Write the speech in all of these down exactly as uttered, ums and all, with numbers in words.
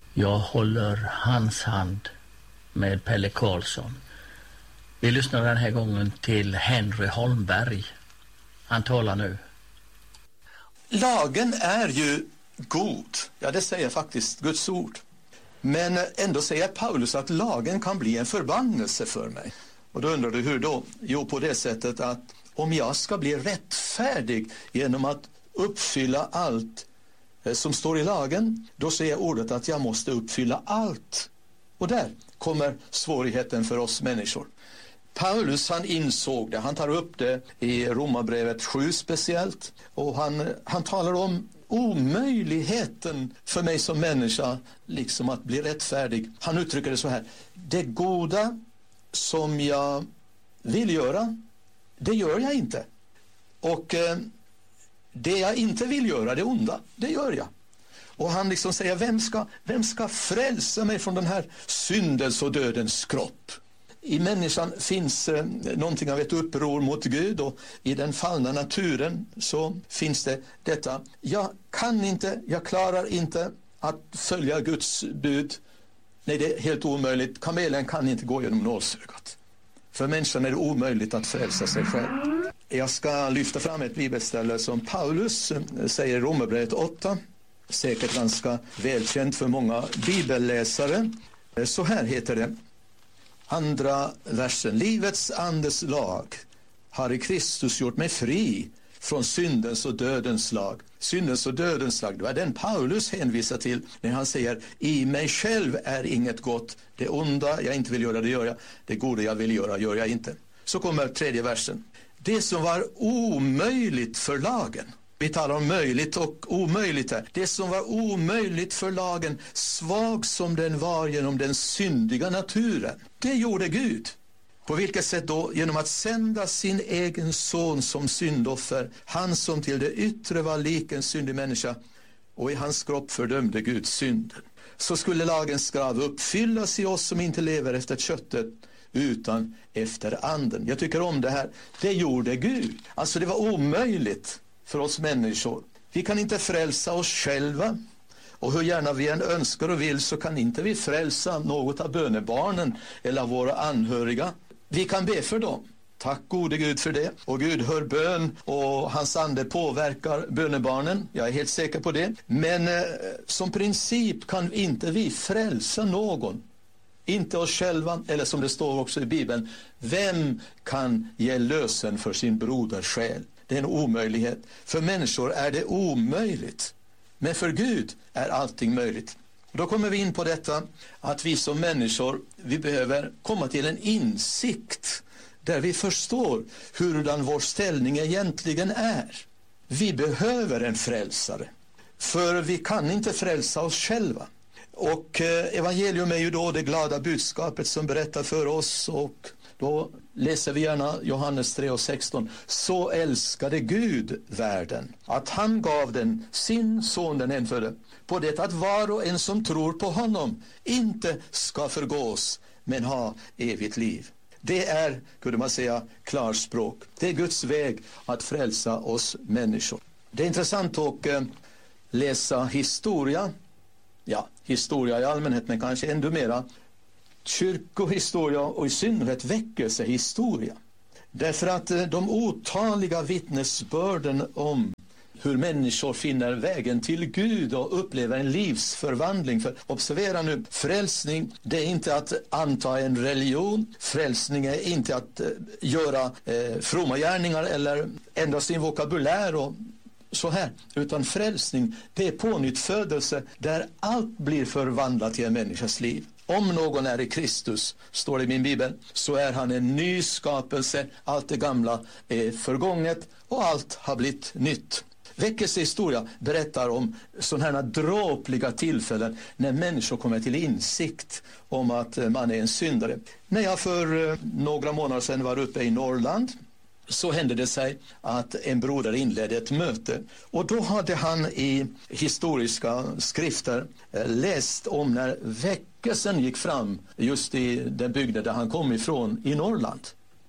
Jag håller hans hand med Pelle Karlsson. Vi lyssnar den här gången till Henry Holmberg. Han talar nu. Lagen är ju god. Ja, det säger faktiskt Guds ord. Men ändå säger Paulus att lagen kan bli en förbannelse för mig. Och då undrar du hur då? Jo, på det sättet att om jag ska bli rättfärdig genom att uppfylla allt som står i lagen, då säger ordet att jag måste uppfylla allt. Och där kommer svårigheten för oss människor. Paulus, han insåg det. Han tar upp det i Romarbrevet sju speciellt. Och han, han talar om omöjligheten för mig som människa liksom att bli rättfärdig. Han uttrycker det så här: det goda som jag vill göra, det gör jag inte. Och eh, det jag inte vill göra, det onda, det gör jag. Och han liksom säger, vem ska, vem ska frälsa mig från den här syndens och dödens kropp? I människan finns eh, någonting av ett uppror mot Gud, och i den fallna naturen så finns det detta: jag kan inte, jag klarar inte att följa Guds bud. Nej, det är helt omöjligt. Kamelen kan inte gå genom nålsögat. För människan är det omöjligt att frälsa sig själv. Jag ska lyfta fram ett bibelställe som Paulus säger i Romarbrevet åtta. Säkert ganska välkänt för många bibelläsare. Så här heter det. Andra versen. Livets andes lag har i Kristus gjort mig fri från syndens och dödens lag. Syndens och dödens lag, det var den Paulus hänvisar till när han säger: i mig själv är inget gott. Det onda jag inte vill göra, det gör jag. Det goda jag vill göra, gör jag inte. Så kommer tredje versen. Det som var omöjligt för lagen. Vi talar om möjligt och omöjligt här. Det som var omöjligt för lagen, svag som den var genom den syndiga naturen, det gjorde Gud. På vilket sätt då? Genom att sända sin egen son som syndoffer. Han som till det yttre var lik en syndig människa, och i hans kropp fördömde Gud synden. Så skulle lagens krav uppfyllas i oss som inte lever efter köttet utan efter anden. Jag tycker om det här. Det gjorde Gud. Alltså det var omöjligt för oss människor. Vi kan inte frälsa oss själva. Och hur gärna vi än önskar och vill, så kan inte vi frälsa något av bönebarnen eller våra anhöriga. Vi kan be för dem. Tack gode Gud för det. Och Gud hör bön, och hans ande påverkar bönebarnen. Jag är helt säker på det. Men eh, som princip kan inte vi frälsa någon. Inte oss själva, eller som det står också i Bibeln: vem kan ge lösen för sin broders själ? Det är en omöjlighet. För människor är det omöjligt. Men för Gud är allting möjligt. Då kommer vi in på detta att vi som människor, vi behöver komma till en insikt där vi förstår hurdan vår ställning egentligen är. Vi behöver en frälsare. För vi kan inte frälsa oss själva. Och eh, evangelium är ju då det glada budskapet som berättar för oss, och då läser vi gärna Johannes tre och sexton. Så älskade Gud världen, att han gav den sin son den enfödde, på det att var och en som tror på honom inte ska förgås, men ha evigt liv. Det är, kunde man säga, klarspråk. Det är Guds väg att frälsa oss människor. Det är intressant att eh, läsa historia. Ja, historia i allmänhet, men kanske ännu mera kyrkohistoria, och i synnerhet väckelsehistoria. Därför att de otaliga vittnesbörden om hur människor finner vägen till Gud och upplever en livsförvandling. För observera nu, frälsning, det är inte att anta en religion. Frälsning är inte att eh, göra eh, fromma gärningar eller ändra sin vokabulär och så här, utan frälsning, det är pånyttfödelse där allt blir förvandlat i en människas liv. Om någon är i Kristus, står det i min bibel, så är han en ny skapelse. Allt det gamla är förgånget och allt har blivit nytt. Väckelsehistoria berättar om sådana här dråpliga tillfällen när människor kommer till insikt om att man är en syndare. När jag för några månader sedan var uppe i Norrland, så hände det sig att en broder inledde ett möte, och då hade han i historiska skrifter läst om när väckelsen gick fram just i den bygden där han kom ifrån i Norrland.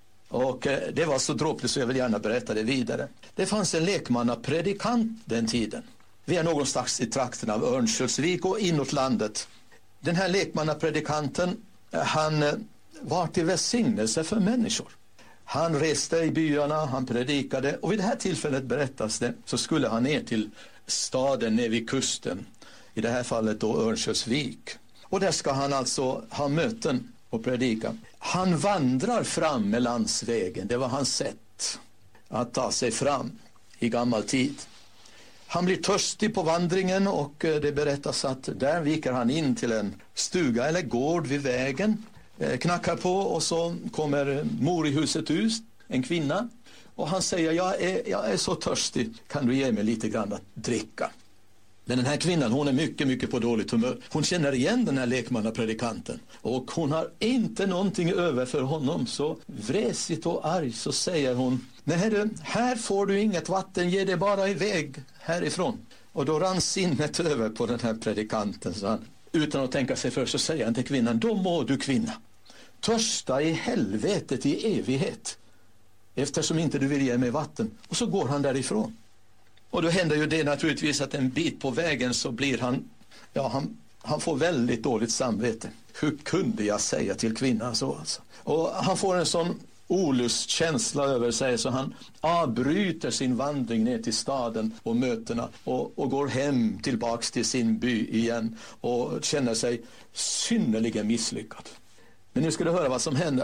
Och det var så dråpligt så jag vill gärna berätta det vidare. Det fanns en lekmannapredikant den tiden. Vi är någonstans i trakten av Örnsköldsvik och inåt landet. Den här lekmannapredikanten, han var till välsignelse för människor. Han reste i byarna, han predikade, och vid det här tillfället berättas det, så skulle han ner till staden nere vid kusten. I det här fallet då Örnsköldsvik. Och där ska han alltså ha möten och predika. Han vandrar fram med landsvägen. Det var hans sätt att ta sig fram i gammal tid. Han blir törstig på vandringen, och det berättas att där viker han in till en stuga eller gård vid vägen. Knackar på, och så kommer mor i huset ut, en kvinna. Och han säger, jag är, jag är så törstig, kan du ge mig lite grann att dricka? Men den här kvinnan, hon är mycket, mycket på dåligt humör. Hon känner igen den här lekmannapredikanten. Och hon har inte någonting över för honom. Så vresigt och arg så säger hon, nej du, här får du inget vatten, ge det bara iväg härifrån. Och då rann sinnet över på den här predikanten. Så han, utan att tänka sig för, så säger han till kvinnan, då må du kvinna törsta i helvetet i evighet, eftersom inte du vill ge mig vatten. Och så går han därifrån. Och då händer ju det naturligtvis att en bit på vägen så blir han, ja han, han får väldigt dåligt samvete. Hur kunde jag säga till kvinnan så alltså? Och han får en sån olustkänsla över sig, så han avbryter sin vandring ner till staden och mötena och, och går hem tillbaks till sin by igen och känner sig synnerligen misslyckad. Men nu ska du höra vad som händer.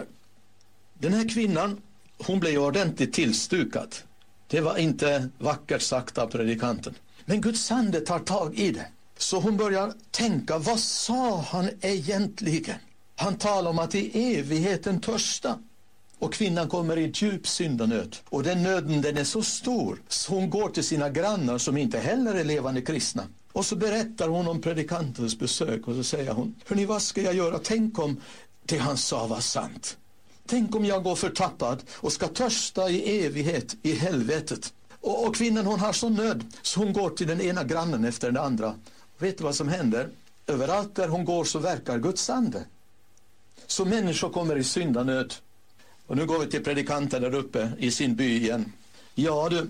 Den här kvinnan, hon blev ordentligt tillstukad. Det var inte vackert sagt av predikanten. Men Guds ande tar tag i det. Så hon börjar tänka, vad sa han egentligen? Han talar om att i evigheten törsta. Och kvinnan kommer i djup syndanöd. Och den nöden, den är så stor, så hon går till sina grannar som inte heller är levande kristna. Och så berättar hon om predikantens besök, och så säger hon, hörni, vad ska jag göra? Tänk om det han sa var sant. Tänk om jag går förtappad och ska törsta i evighet i helvetet. Och, och kvinnan, hon har så nöd, så hon går till den ena grannen efter den andra. Vet du vad som händer? Överallt där hon går så verkar Guds ande. Så människor kommer i syndanöd. Och nu går vi till predikanten där uppe i sin by igen. Ja du,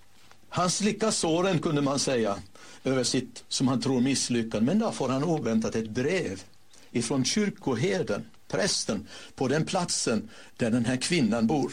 han slickar såren, kunde man säga, över sitt, som han tror, misslyckande. Men då får han oväntat ett brev ifrån kyrkoherden, prästen, på den platsen där den här kvinnan bor.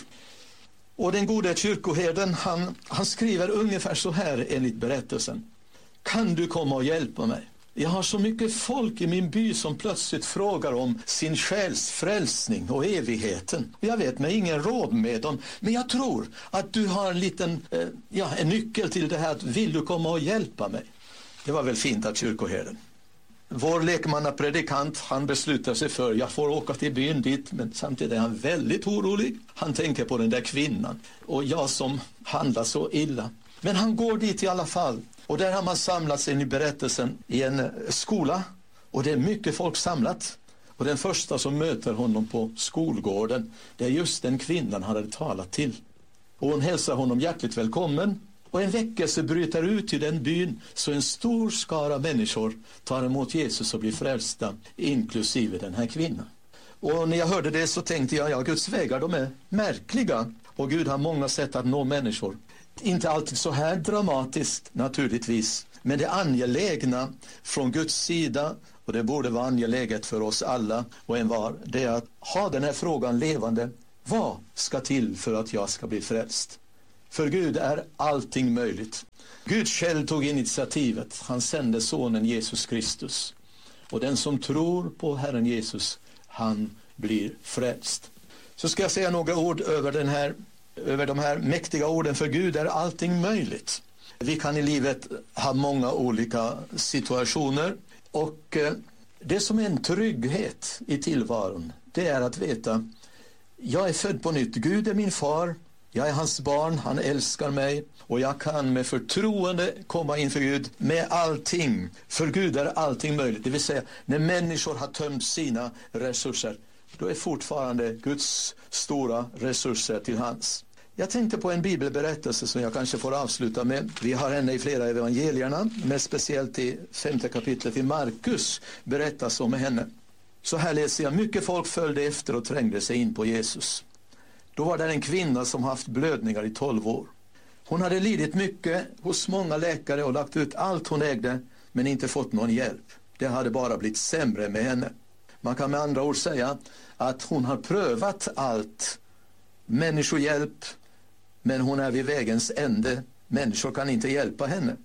Och den gode kyrkoherden, han, han skriver ungefär så här enligt berättelsen. Kan du komma och hjälpa mig? Jag har så mycket folk i min by som plötsligt frågar om sin själs frälsning och evigheten. Jag vet mig ingen råd med dem, men jag tror att du har en liten, eh, ja, en nyckel till det här. Att vill du komma och hjälpa mig? Det var väl fint av kyrkoherden. Vår lekmannapredikant, han beslutar sig för, jag får åka till byn dit, men samtidigt är han väldigt orolig. Han tänker på den där kvinnan och jag som handlar så illa. Men han går dit i alla fall. Och där har man samlats in i berättelsen i en skola. Och det är mycket folk samlat. Och den första som möter honom på skolgården, det är just den kvinnan han hade talat till. Och hon hälsar honom hjärtligt välkommen. Och en väckelse bryter ut i den byn, så en stor skara människor tar emot Jesus och blir frälsta, inklusive den här kvinnan. Och när jag hörde det så tänkte jag, ja, Guds vägar, de är märkliga. Och Gud har många sätt att nå människor. Inte alltid så här dramatiskt naturligtvis, men det angelägna från Guds sida, och det borde vara angeläget för oss alla och en var, det är att ha den här frågan levande. Vad ska till för att jag ska bli frälst? För Gud är allting möjligt. Gud själv tog initiativet. Han sände sonen Jesus Kristus. Och den som tror på Herren Jesus, han blir frälst. Så ska jag säga några ord över den här över de här mäktiga orden. För Gud är allting möjligt. Vi kan i livet ha många olika situationer, och det som är en trygghet i tillvaron, det är att veta, jag är född på nytt. Gud är min far, jag är hans barn, han älskar mig, och jag kan med förtroende komma inför Gud med allting. För Gud är allting möjligt. Det vill säga, när människor har tömt sina resurser, då är fortfarande Guds stora resurser till hans. Jag tänkte på en bibelberättelse som jag kanske får avsluta med. Vi har henne i flera evangelierna, men speciellt i femte kapitlet i Markus berättas om henne. Så här läser jag: mycket folk följde efter och trängde sig in på Jesus. Då var det en kvinna som haft blödningar i tolv år. Hon hade lidit mycket hos många läkare och lagt ut allt hon ägde, men inte fått någon hjälp. Det hade bara blivit sämre med henne. Man kan med andra ord säga att hon har prövat allt. Människohjälp, men hon är vid vägens ände. Människor kan inte hjälpa henne.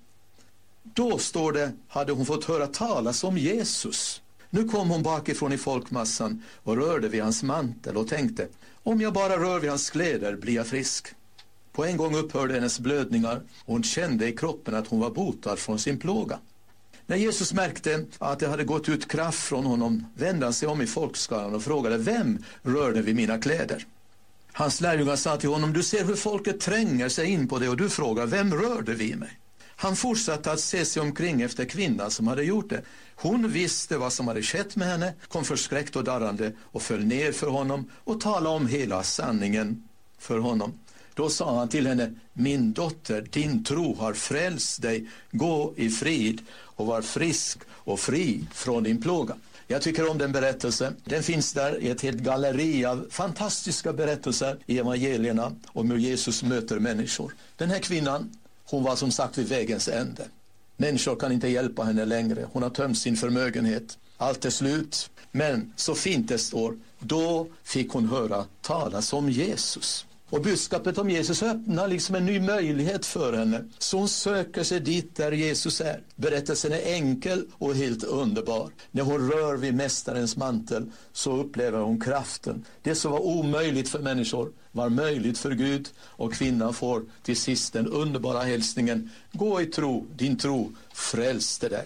Då står det, hade hon fått höra talas om Jesus. Nu kom hon bakifrån i folkmassan och rörde vid hans mantel och tänkte, om jag bara rör vid hans kläder blir jag frisk. På en gång upphörde hennes blödningar och hon kände i kroppen att hon var botad från sin plåga. När Jesus märkte att det hade gått ut kraft från honom vände han sig om i folkskaran och frågade, vem rörde vid mina kläder? Hans lärjungar sa till honom, du ser hur folket tränger sig in på det och du frågar, vem rörde vid mig? Han fortsatte att se sig omkring efter kvinnan som hade gjort det. Hon visste vad som hade skett med henne, kom förskräckt och darrande och föll ner för honom och talade om hela sanningen för honom. Då sa han till henne, min dotter, din tro har frälst dig. Gå i frid och var frisk och fri från din plåga. Jag tycker om den berättelsen. Den finns där i ett helt galleri av fantastiska berättelser i evangelierna om hur Jesus möter människor. Den här kvinnan, hon var som sagt vid vägens ände. Människor kan inte hjälpa henne längre. Hon har tömt sin förmögenhet. Allt är slut. Men så fint det står, då fick hon höra talas om Jesus. Och budskapet om Jesus öppnar liksom en ny möjlighet för henne. Så hon söker sig dit där Jesus är. Berättelsen är enkel och helt underbar. När hon rör vid mästarens mantel så upplever hon kraften. Det som var omöjligt för människor var möjligt för Gud. Och kvinnan får till sist den underbara hälsningen. Gå i tro, din tro frälste dig.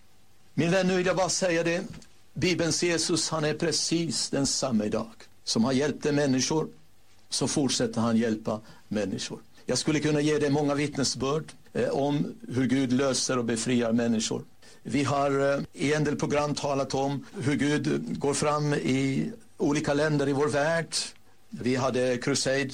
Min vän, nu vill jag bara säga det. Bibelns Jesus, han är precis densamma idag. Som har hjälpt människor, så fortsätter han hjälpa människor. Jag skulle kunna ge dig många vittnesbörd eh, om hur Gud löser och befriar människor. Vi har eh, i en del program talat om hur Gud går fram i olika länder i vår värld. Vi hade crusade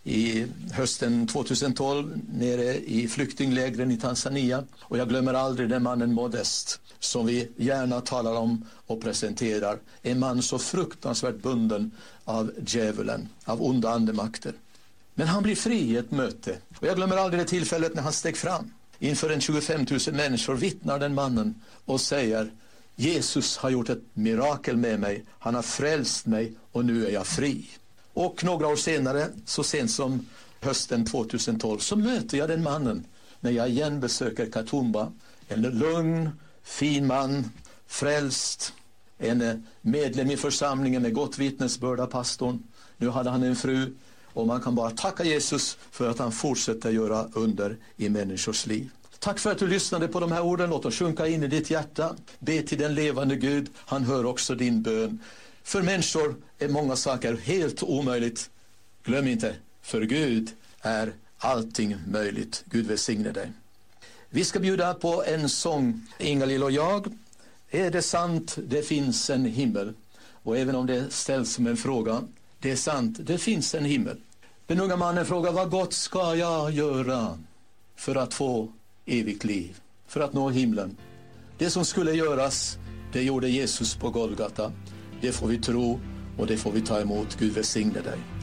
i hösten tjugohundratolv nere i flyktinglägren i Tanzania. Och jag glömmer aldrig den mannen Modest som vi gärna talar om och presenterar. En man så fruktansvärt bunden av djävulen, av onda andemakter. Men han blir fri i ett möte. Och jag glömmer aldrig det tillfället när han steg fram. Inför en tjugofem tusen människor vittnar den mannen och säger, Jesus har gjort ett mirakel med mig. Han har frälst mig och nu är jag fri. Och några år senare, så sent som hösten tjugotolv, så möter jag den mannen när jag igen besöker Katumba. En lugn, fin man, frälst, en medlem i församlingen med gott vittnesbörd av pastorn. Nu hade han en fru och man kan bara tacka Jesus för att han fortsätter göra under i människors liv. Tack för att du lyssnade på de här orden. Låt oss sjunka in i ditt hjärta. Be till den levande Gud. Han hör också din bön. För människor är många saker helt omöjligt. Glöm inte, för Gud är allting möjligt. Gud välsigne dig. Vi ska bjuda på en sång, Ingalill och jag. Är det sant, det finns en himmel? Och även om det ställs som en fråga, det är sant, det finns en himmel. Den unga mannen frågar, vad gott ska jag göra för att få evigt liv? För att nå himlen. Det som skulle göras, det gjorde Jesus på Golgata. Det får vi tro och det får vi ta emot. Gud välsigne dig.